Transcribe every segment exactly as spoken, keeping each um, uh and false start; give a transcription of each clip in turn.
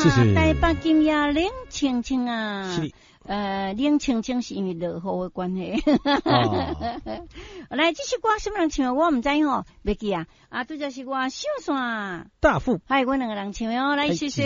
是是。 台北今夜冷清清啊。 是。 呃，冷清清是因为落雨的关系。 哦、 来，这首歌什么人唱？我唔知吼，袂记啊。啊，对就是我小线大富， 还有我两个人唱哦。来，谢谢。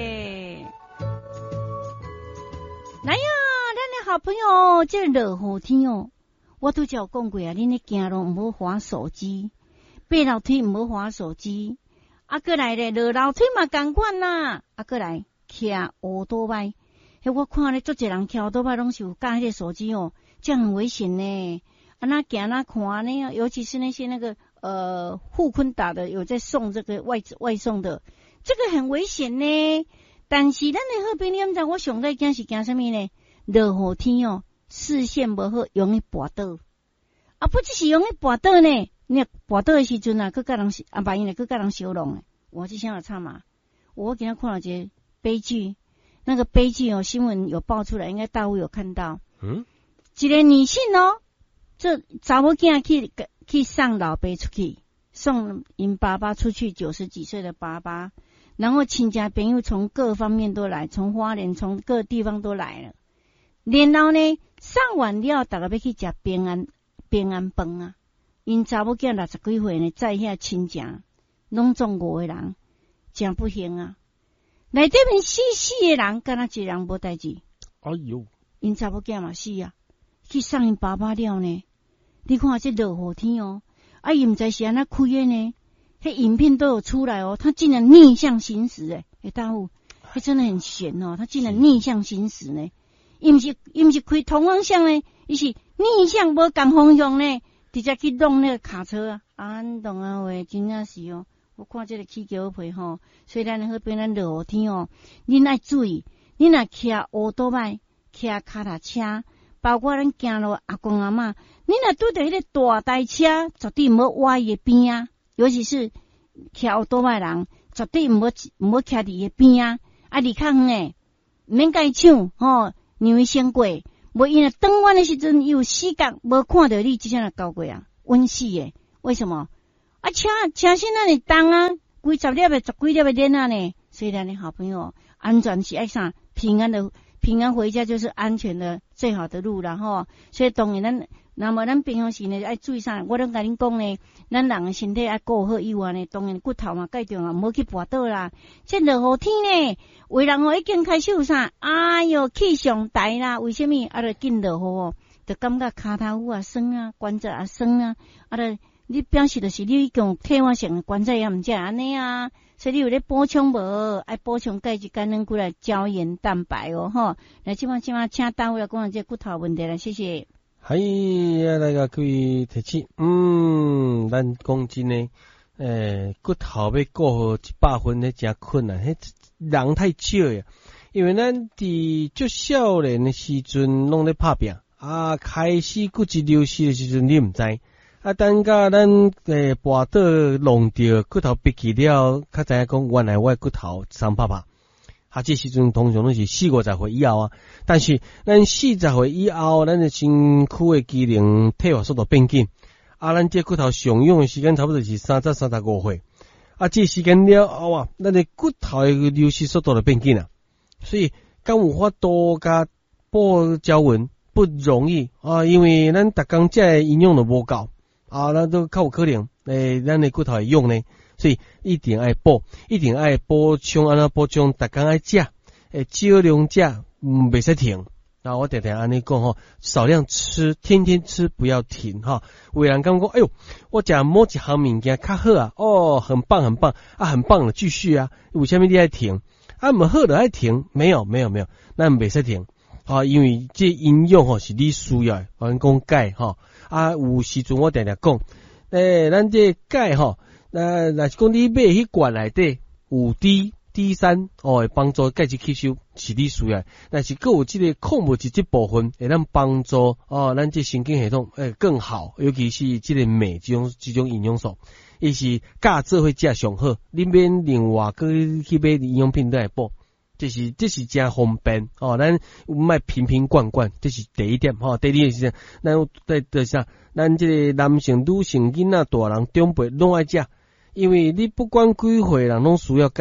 来呀，咱的好朋友，这落雨天哦，我都叫讲过啊，恁咧行路唔好滑手机，爬楼梯唔好滑手机，啊，过来咧落楼梯嘛共款啦，啊，过来骑乌多摆。嘿，我看咧，足侪人跳倒摆拢是有架迄个手机哦，这样很危险呢。啊，那行那看呢，尤其是那些那个呃沪昆达的有在送这个外外送的，这个很危险呢。但是咱的好朋友，你知我上在惊是惊什么呢？落雨天哦，视线无好，容易跌倒。啊，不只是容易跌倒呢，你跌倒的时阵啊，佮甲人啊，万一呢，佮甲人相弄诶。我就想要唱嘛，我今日看到一个悲剧。那个悲剧哦，新闻有爆出来，应该大陆有看到。嗯，一个女性哦，这查某囝去去送老爸出去，送因爸爸出去，九十几岁的爸爸，然后亲家朋友从各方面都来，从花莲从各地方都来了。然后呢，送完了，大家要去吃平安平安饭啊。因查某囝六十几岁呢，在遐亲家，拢总五个人，真不幸啊。来这边死死的人，敢若一个人无代志。 哎呦， 因查某囝嘛死啊，去送因爸爸了呢。你看这落雨天哦，啊，伊毋知是安怎开的呢？迄影片都有出来哦，他竟然逆向行驶诶！诶，大户，迄真的很悬哦，他竟然逆向行驶呢。伊毋是伊毋是开同方向呢，伊是逆向无共方向呢，直接去弄那个卡车啊！安懂啊喂，真正是哦。我看这个起桥皮吼，虽然好变咱落雨天哦，恁爱注意，恁若骑乌多摆、骑脚踏车，包括咱行路阿公阿嬷，恁若拄着迄个大台车，绝对毋好歪伊边啊！尤其是骑乌多摆人，绝对毋好毋好骑伫伊边啊！啊，离较远诶，免甲伊抢吼，让伊先过，无因为转弯诶时阵有死角，无看到你即下来交过啊，稳死诶！为什么？啊，车车身那里重啊，几十粒的十几粒的链啊呢。虽然呢，好朋友，安全是爱啥平安的，平安回家就是安全的最好的路啦吼。所以当然咱，那么咱平常时呢爱注意啥，我拢甲恁讲呢，咱人的身体爱顾好以外呢，当然骨头嘛介重啊，唔好去跌倒啦。这落雨天呢，有人哦已经开始有啥，哎哟气上台啦，为什么？啊，就紧落雨哦，就感觉骹头啊酸啊，关节啊酸啊，啊就。你表示的是你已经退化性的关节炎，毋才安尼啊，所以你有咧补充无？爱补充钙质、肝能过来胶原蛋白哦，吼。来，即摆即摆请单位来讲这骨头问题啦，谢谢。 嗨，大家各位提醒，嗯，咱讲真诶，诶，骨头要顾好一百分，迄真困难，迄人太少呀。因为咱伫足少年的时阵拢咧拍拼，啊，开始骨质流失的时阵你毋知。啊，等甲咱诶跋倒弄着骨头闭起了，较知影讲原来我骨头伤拍拍。啊，这时阵通常都是四五十岁以后啊，但是咱四十岁以后，咱的身躯的机能退化速度变紧，啊，咱这骨头上用的时间差不多是三十三十五岁，啊，这时间了后啊，咱的骨头的流失速度就变紧啦，所以敢有法度甲补胶原不容易啊，因为咱逐工食的营养都无够。啊，咱都较有可能，诶，咱的骨头会用呢，所以一定爱补，一定爱补充，安怎补充？逐工爱食，诶，少量食，嗯，袂使停。啊，我常常安尼讲吼，少量吃，天天吃，不要停哈。有人感觉讲，哎呦，我食某一项物件较好啊，哦，很棒很棒啊，很棒了，继续啊。为虾米你爱停？啊，唔好就爱停？没有没有没有，咱袂使停。啊，因为这营养吼是你需要的，咱讲钙吼。啊，有时阵我常常讲，诶，咱这钙吼，呃，若是讲你买迄罐内底有 D D 三哦，会帮助钙质吸收，是你需要。但是佫有这个矿物质这部分，会咱帮助哦，咱这神经系统诶更好，尤其是这个镁这种这种营养素，伊是价做会食上好，你免另外佫去买营养品来补。这是这是真方便哦，咱唔爱瓶瓶罐罐，这是第一点吼、哦。第二是咱在在啥，咱这个男性、女性、囡仔、大人、长辈拢爱食，因为你不管几岁人拢需要钙，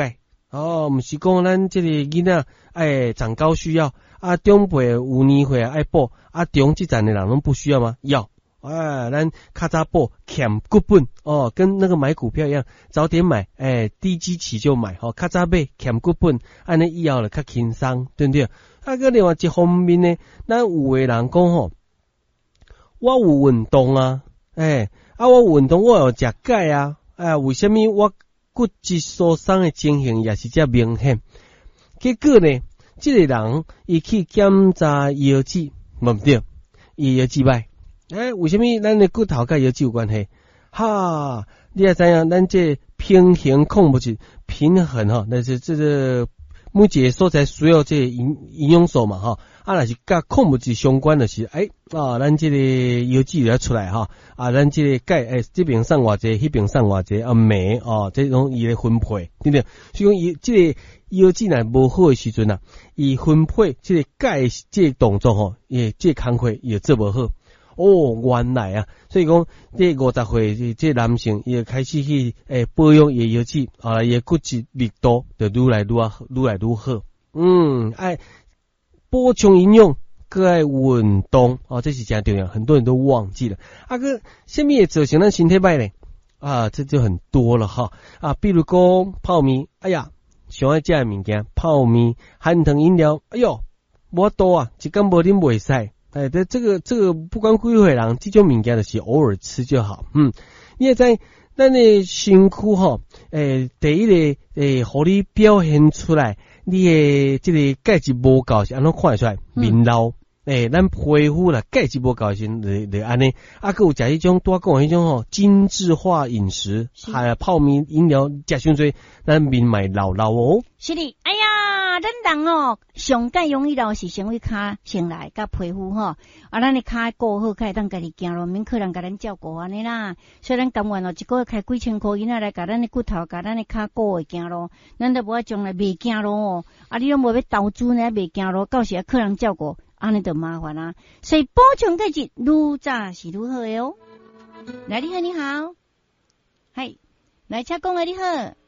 哦，毋是讲咱即个囡仔爱长高需要，啊中辈有年岁爱补，啊中即站的人拢不需要吗？要。啊，咱较早补欠股本哦，跟那个买股票一样，早点买，哎，低基期就买，吼、哦，较早买欠股本，安尼以后了较轻松，对不对？啊，个另外一方面呢，咱有诶人讲吼，我有运动啊，哎，啊我运动我有食钙啊，哎，为什么我骨质疏松的情形也是遮明显？结果呢，这个人伊去检查腰子，无对，伊腰子歹。诶、欸，为什么咱的骨头甲腰子有关系？哈，你也知影，咱这平衡控不是平衡哈，那是这个每一个所在需要这营营养素嘛哈，啊，若是甲控不是相关的是，诶、欸、啊，咱这个腰子要出来哈，啊，咱这个钙诶，这边送偌济，迄边送偌济啊，镁哦，这种伊的分配，对不对？所以讲伊这个腰子若无好的时阵啊，伊分配这个钙这个动作吼，伊这个工课伊做无好。哦，原来啊，所以讲这五十岁这男性也开始去诶保养伊腰子，啊，伊骨质力度就愈来愈好，愈来愈好。嗯，爱补充营养，个爱运动，哦，这是真重要，很多人都忘记了。啊个，什么会造成咱身体歹呢？啊，这就很多了哈。啊，比如讲泡面，哎呀，上爱食的物件，泡面、含糖饮料，哎哟，无多啊，一天无啉袂使。哎，这这个这个不管几岁人，这种物件就是偶尔吃就好。嗯，你也在咱的身躯吼，诶，第一个诶，互你表现出来，你的这个钙质无够是安怎看得出来？面老，诶、嗯，咱皮肤啦，钙质无够时就就安尼。啊，佮有食迄种多讲迄种吼精致化饮食，还有泡面饮料食伤多，咱面卖老老哦。 是的，哎呀，咱人哦，上介容易老是先为骹先来，甲皮肤吼，啊，咱的骹顾好，开当家己行咯，免可能甲咱照顾安尼啦。所以咱甘愿哦，一个月开几千块银仔来，甲咱的骨头，甲咱的骹顾会行咯。咱都无要将来袂行咯哦，啊，你都无要投资呢，袂行咯，到时啊，客人照顾，安尼就麻烦啦。所以补充钙质，愈早是愈好的哦。来，你好，你好，嗨，来，请讲诶，你好。